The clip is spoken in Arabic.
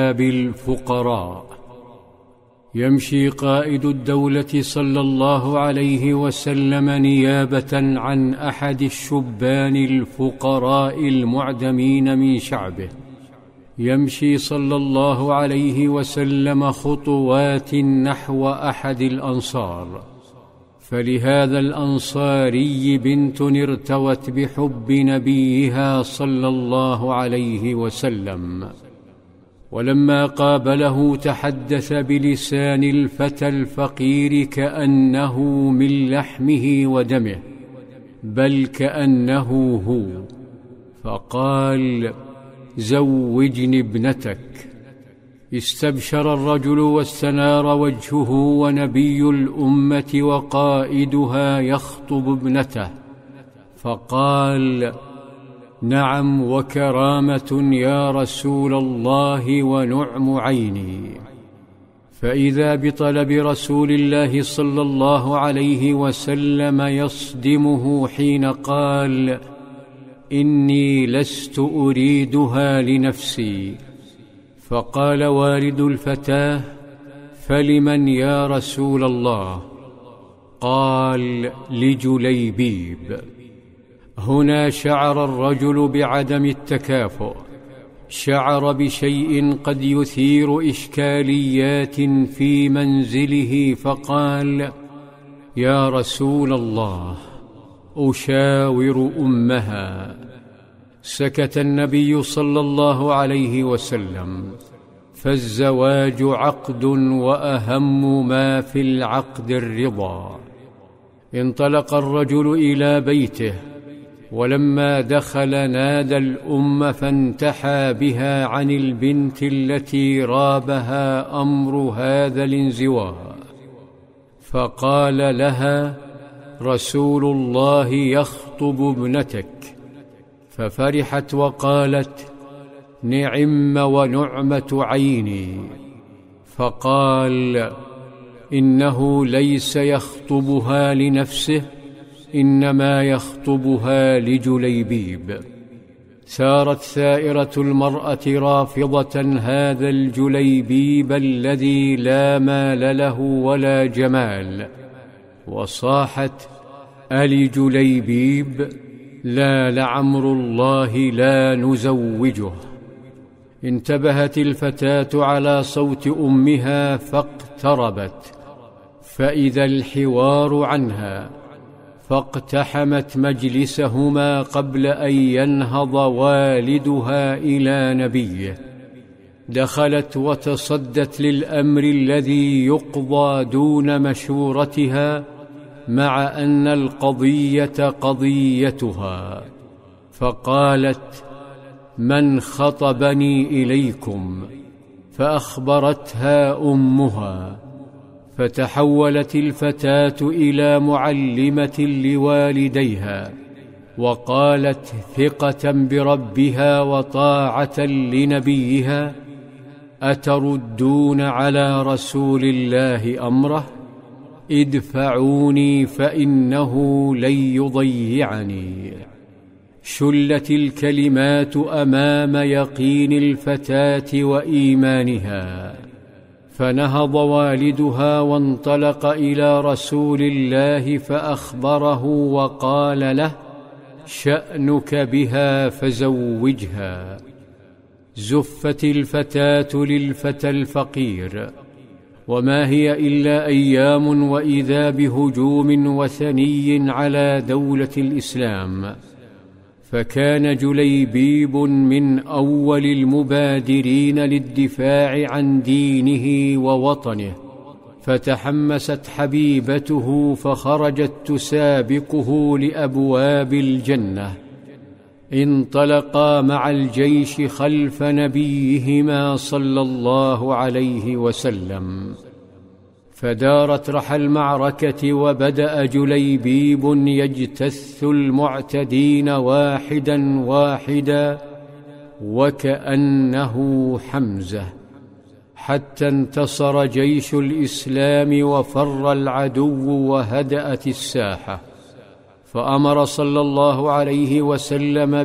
بالفقراء. يمشي قائد الدولة صلى الله عليه وسلم نيابة عن أحد الشبان الفقراء المعدمين من شعبه. يمشي صلى الله عليه وسلم خطوات نحو أحد الأنصار، فلهذا الأنصاري بنت ارتوت بحب نبيها صلى الله عليه وسلم، ولما قابله تحدث بلسان الفتى الفقير كأنه من لحمه ودمه، بل كأنه هو، فقال: زوجني ابنتك. استبشر الرجل واستنار وجهه ونبي الأمة وقائدها يخطب ابنته، فقال: نعم وكرامة يا رسول الله ونعم عيني. فإذا بطلب رسول الله صلى الله عليه وسلم يصدمه حين قال: إني لست أريدها لنفسي. فقال والد الفتاة: فلمن يا رسول الله؟ قال: لجليبيب. هنا شعر الرجل بعدم التكافؤ، شعر بشيء قد يثير إشكاليات في منزله، فقال: يا رسول الله، أشاور أمها. سكت النبي صلى الله عليه وسلم، فالزواج عقد، وأهم ما في العقد الرضا. انطلق الرجل إلى بيته، ولما دخل نادى الأم فانتحى بها عن البنت التي رابها أمر هذا الانزواء، فقال لها: رسول الله يخطب ابنتك. ففرحت وقالت: نعم ونعمة عيني. فقال: إنه ليس يخطبها لنفسه، إنما يخطبها لجليبيب. سارت ثائرة المرأة رافضة هذا الجليبيب الذي لا مال له ولا جمال، وصاحت: ألجليبيب؟ لا لعمر الله لا نزوجه. انتبهت الفتاة على صوت أمها فاقتربت، فإذا الحوار عنها، فاقتحمت مجلسهما قبل أن ينهض والدها إلى نبيه. دخلت وتصدت للأمر الذي يقضى دون مشورتها، مع أن القضية قضيتها، فقالت: من خطبني إليكم؟ فأخبرتها أمها، فتحولت الفتاة إلى معلمة لوالديها، وقالت ثقة بربها وطاعة لنبيها: أتردون على رسول الله أمره؟ ادفعوني فإنه لن يضيعني. شلت الكلمات أمام يقين الفتاة وإيمانها، فنهض والدها وانطلق إلى رسول الله فأخبره وقال له: شأنك بها فزوجها. زفت الفتاة للفتى الفقير، وما هي إلا أيام وإذا بهجوم وثني على دولة الإسلام. فكان جليبيب من أول المبادرين للدفاع عن دينه ووطنه، فتحمست حبيبته فخرجت تسابقه لأبواب الجنة. انطلقا مع الجيش خلف نبيهما صلى الله عليه وسلم، فدارت رحى المعركة، وبدأ جليبيب يجتث المعتدين واحدا واحدا وكأنه حمزة، حتى انتصر جيش الإسلام وفر العدو وهدأت الساحة. فأمر صلى الله عليه وسلم